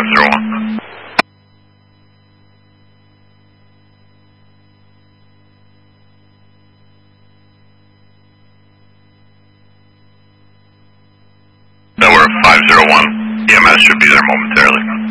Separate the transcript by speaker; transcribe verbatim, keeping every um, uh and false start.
Speaker 1: zero one. Tower five zero one. E M S should be there momentarily.